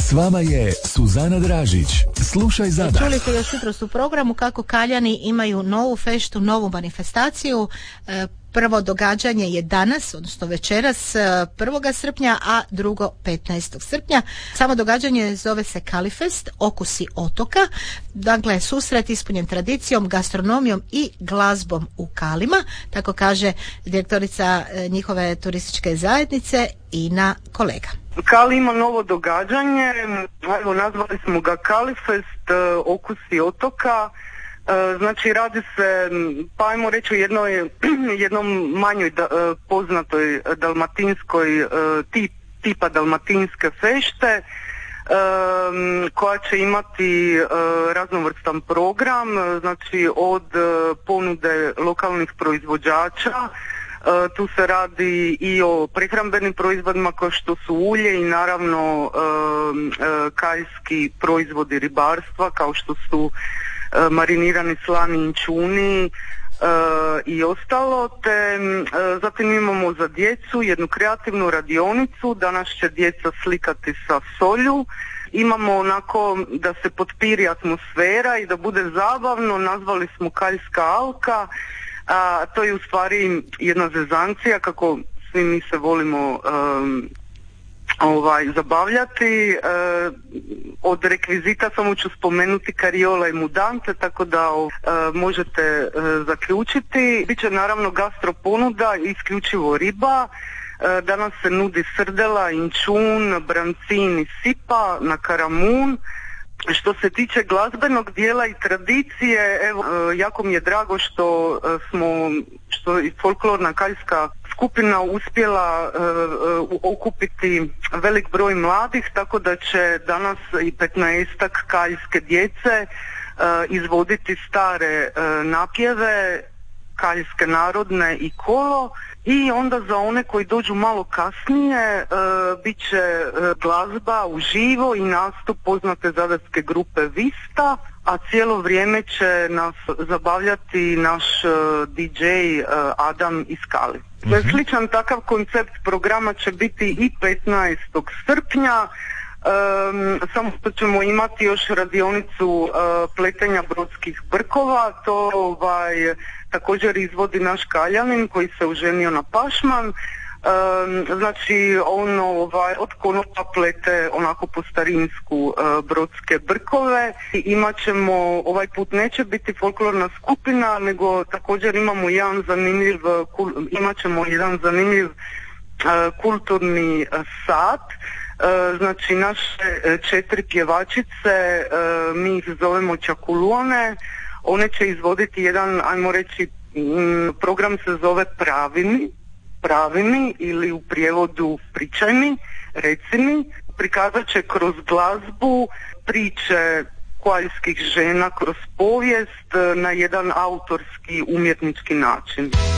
S vama je Suzana Dražić. Slušaj Zadar. Čuli ste još jutros u programu kako Kaljani imaju novu feštu, novu manifestaciju. Prvo događanje je danas, odnosno večeras 1. srpnja, a drugo 15. srpnja. Samo događanje zove se Kalifest, okusi otoka. Dakle, susret ispunjen tradicijom, gastronomijom i glazbom u Kalima, tako kaže direktorica njihove turističke zajednice Ina Kolega. Kali ima novo događanje, evo nazvali smo ga Kalifest, okusi otoka. Znači radi se, pa ajmo reći o jednom manjoj poznatoj dalmatinskoj tipa dalmatinske fešte koja će imati raznovrstan program, znači od ponude lokalnih proizvođača. Tu se radi i o prehrambenim proizvodima kao što su ulje i naravno kaljski proizvodi ribarstva kao što su marinirani slani inćuni i ostalo, te zatim imamo za djecu jednu kreativnu radionicu. Danas će djeca slikati sa solju. Imamo onako da se potpiri atmosfera i da bude zabavno, nazvali smo Kaljska alka. To je u stvari jedna zezancija kako svi mi se volimo zabavljati. Od rekvizita samo ću spomenuti kariola i mudante, tako da možete zaključiti. Biće naravno gastro ponuda, isključivo riba. Danas se nudi srdela, inćun, brancin i sipa na karamun. Što se tiče glazbenog dijela i tradicije, evo, jako mi je drago što je folklorna kaljska skupina uspjela okupiti velik broj mladih, tako da će danas i 15-ak kaljske djece izvoditi stare napjeve, kaljske narodne i kolo. I onda za one koji dođu malo kasnije bit će glazba uživo i nastup poznate zadarske grupe Vista, a cijelo vrijeme će nas zabavljati naš DJ Adam iz Kali. Sličan takav koncept programa će biti i 15. srpnja. Samo što ćemo imati još radionicu pletenja brodskih brkova. To također izvodi naš Kaljanin koji se oženio na pašman. Znači on od konopa plete onako po starinsku brodske brkove. Imat ćemo, ovaj put neće biti folklorna skupina, nego također imamo imat ćemo jedan zanimljiv kulturni sat. Znači naše 4 pjevačice, mi ih zovemo Čakulone, one će izvoditi jedan, ajmo reći, program se zove Pravi mi ili u prijevodu Pričaj mi, reci mi. Prikazat će kroz glazbu priče kaljskih žena kroz povijest na jedan autorski umjetnički način.